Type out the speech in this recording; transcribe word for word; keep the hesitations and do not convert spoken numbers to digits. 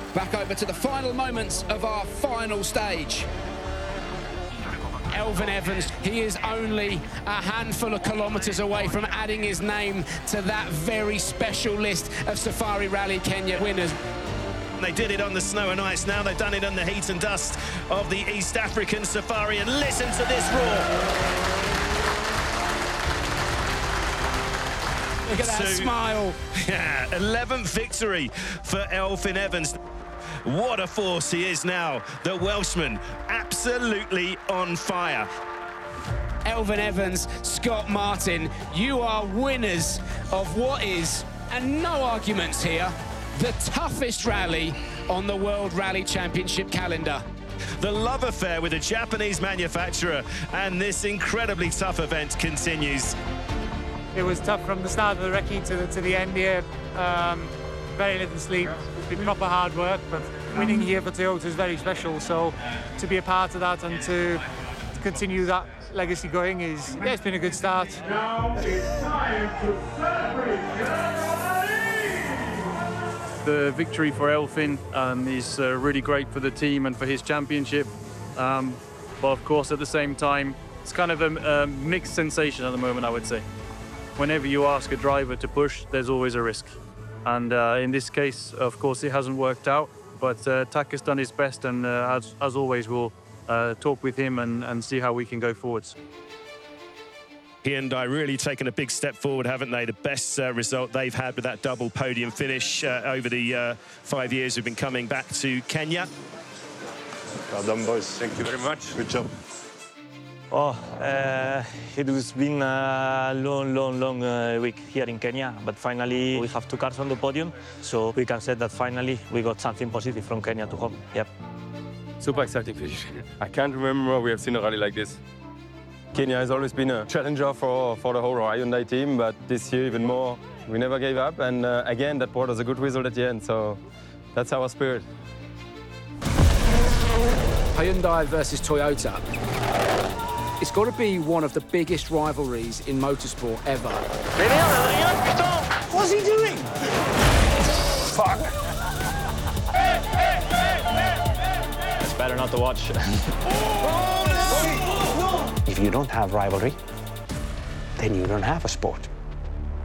Back over to the final moments of our final stage. Elfyn Evans, he is only a handful of kilometres away from adding his name to that very special list of Safari Rally Kenya winners. They did it on the snow and ice, now they've done it on the heat and dust of the East African Safari, and listen to this roar. Look at that So, smile. Yeah, eleventh victory for Elfyn Evans. What a force he is now. The Welshman absolutely on fire. Elfyn Evans, Scott Martin, you are winners of what is, and no arguments here, the toughest rally on the World Rally Championship calendar. The love affair with a Japanese manufacturer and this incredibly tough event continues. It was tough from the start of the recce to the, to the end here. Um, very little sleep. It's been proper hard work, but winning here for Toyota is very special. So to be a part of that and to, to continue that legacy going is, yeah, it's been a good start. Now it's time to celebrate. The victory for Elfyn um, is uh, really great for the team and for his championship. Um, but of course, at the same time, it's kind of a, a mixed sensation at the moment, I would say. Whenever you ask a driver to push, there's always a risk. And uh, in this case, of course, it hasn't worked out. But uh, Tak has done his best, and uh, as, as always, we'll uh, talk with him and, and see how we can go forwards. Hyundai really taken a big step forward, haven't they? The best uh, result they've had with that double podium finish uh, over the uh, five years we've been coming back to Kenya. Well done, boys. Thank you very much. Good job. Oh, uh, it has been a long, long, long uh, week here in Kenya, but finally we have two cars on the podium, so we can say that finally we got something positive from Kenya to home. Yep. Super exciting finish. I can't remember we have seen a rally like this. Kenya has always been a challenger for, for the whole Hyundai team, but this year even more. We never gave up, and uh, again, that brought us a good result at the end, so that's our spirit. Hyundai versus Toyota. It's got to be one of the biggest rivalries in motorsport ever. What's he doing? Fuck. It's better not to watch. If you don't have rivalry, then you don't have a sport.